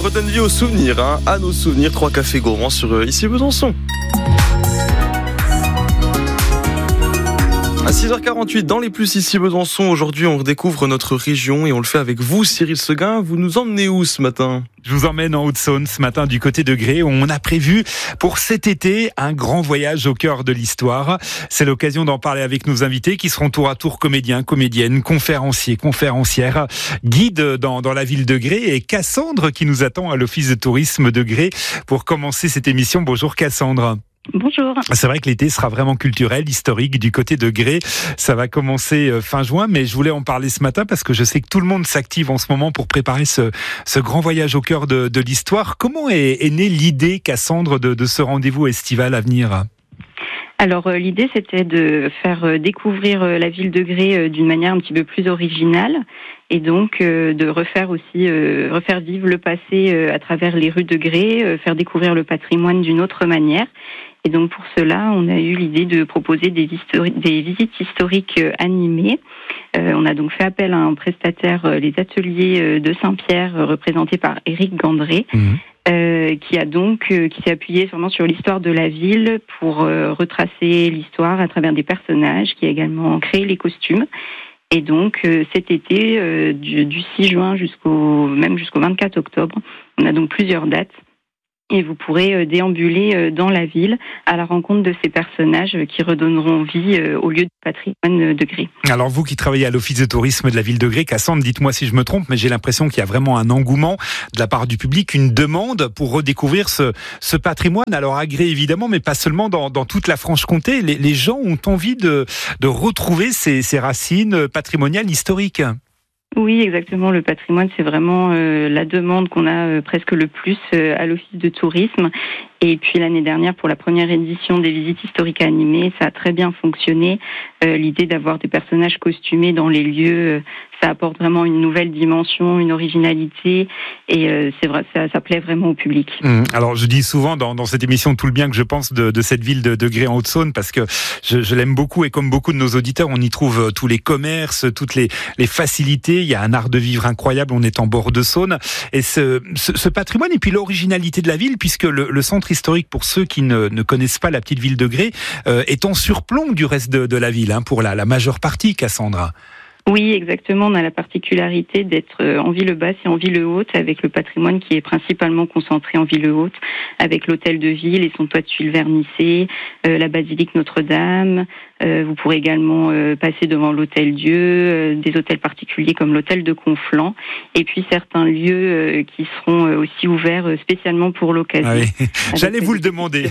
redonne vie aux souvenirs, à nos souvenirs. 3 cafés gourmands sur ici Besançon. À 6h48, dans les plus ici Besançon, aujourd'hui on redécouvre notre région et on le fait avec vous, Cyril Seguin. Vous nous emmenez où ce matin ? Je vous emmène en Haute-Saône ce matin du côté de Gré où on a prévu pour cet été un grand voyage au cœur de l'histoire. C'est l'occasion d'en parler avec nos invités qui seront tour à tour comédiens, comédiennes, conférenciers, conférencières, guides dans la ville de Gré, et Cassandre qui nous attend à l'office de tourisme de Gré pour commencer cette émission. Bonjour Cassandre. Bonjour. C'est vrai que l'été sera vraiment culturel, historique du côté de Gré. Ça va commencer fin juin, mais je voulais en parler ce matin parce que je sais que tout le monde s'active en ce moment pour préparer ce grand voyage au cœur de l'histoire. Comment est née l'idée, Cassandre, de ce rendez-vous estival à venir ? Alors l'idée c'était de faire découvrir la ville de Gré d'une manière un petit peu plus originale et donc de refaire vivre le passé à travers les rues de Gré, faire découvrir le patrimoine d'une autre manière. Et donc pour cela, on a eu l'idée de proposer des visites historiques animées. On a donc fait appel à un prestataire, les ateliers de Saint-Pierre, représentés par Éric Gandré, qui s'est appuyé vraiment sur l'histoire de la ville pour retracer l'histoire à travers des personnages, qui a également créé les costumes. Et donc cet été, du 6 juin jusqu'au 24 octobre, on a donc plusieurs dates. Et vous pourrez déambuler dans la ville à la rencontre de ces personnages qui redonneront vie au lieu du patrimoine de Gré. Alors vous qui travaillez à l'office de tourisme de la ville de Gré, Cassandre, dites-moi si je me trompe, mais j'ai l'impression qu'il y a vraiment un engouement de la part du public, une demande pour redécouvrir ce patrimoine. Alors à Gré évidemment, mais pas seulement dans toute la Franche-Comté. Les gens ont envie de retrouver ces racines patrimoniales historiques. Oui, exactement. Le patrimoine, c'est vraiment la demande qu'on a presque le plus à l'office de tourisme. Et puis l'année dernière, pour la première édition des visites historiques animées, ça a très bien fonctionné. L'idée d'avoir des personnages costumés dans les lieux, ça apporte vraiment une nouvelle dimension, une originalité, et c'est vrai, ça plaît vraiment au public. Alors je dis souvent dans cette émission tout le bien que je pense de cette ville de Gré en Haute-Saône, parce que je l'aime beaucoup, et comme beaucoup de nos auditeurs, on y trouve tous les commerces, toutes les facilités. Il y a un art de vivre incroyable, on est en bord de Saône, et ce patrimoine et puis l'originalité de la ville, puisque le centre historique, pour ceux qui ne connaissent pas la petite ville de Gré, est en surplomb du reste de la ville, pour la majeure partie, Cassandra. Oui, exactement. On a la particularité d'être en ville basse et en ville haute, avec le patrimoine qui est principalement concentré en ville haute, avec l'hôtel de ville et son toit de tuiles vernissées, la basilique Notre-Dame. Vous pourrez également passer devant l'hôtel-Dieu, des hôtels particuliers comme l'hôtel de Conflans, et puis certains lieux qui seront aussi ouverts spécialement pour l'occasion. Ah oui. J'allais vous le demander.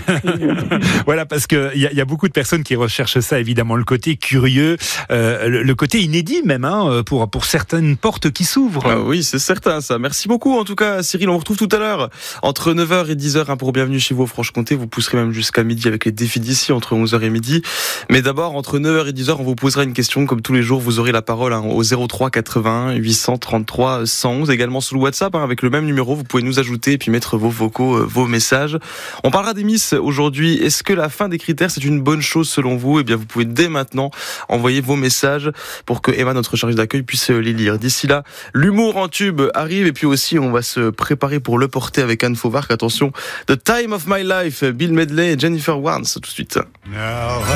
Voilà, parce que il y a beaucoup de personnes qui recherchent ça, évidemment, le côté curieux, le côté inédit même, pour certaines portes qui s'ouvrent. Ah oui, c'est certain ça. Merci beaucoup en tout cas, Cyril. On vous retrouve tout à l'heure entre 9h et 10h pour Bienvenue chez vous au Franche-Comté. Vous pousserez même jusqu'à midi avec les défis d'ici entre 11h et midi. Mais d'abord, entre 9h et 10h, on vous posera une question. Comme tous les jours, vous aurez la parole au 03 81 833 111. Également sur le WhatsApp, avec le même numéro. Vous pouvez nous ajouter et puis mettre vos vocaux, vos messages. On parlera des Miss aujourd'hui. Est-ce que la fin des critères, c'est une bonne chose selon vous ? Eh bien, vous pouvez dès maintenant envoyer vos messages pour que Emma, notre chargée d'accueil, puisse les lire. D'ici là, l'humour en tube arrive, et puis aussi, on va se préparer pour le porter avec Anne Fauvarc. Attention, The Time of My Life, Bill Medley et Jennifer Warnes, tout de suite. Now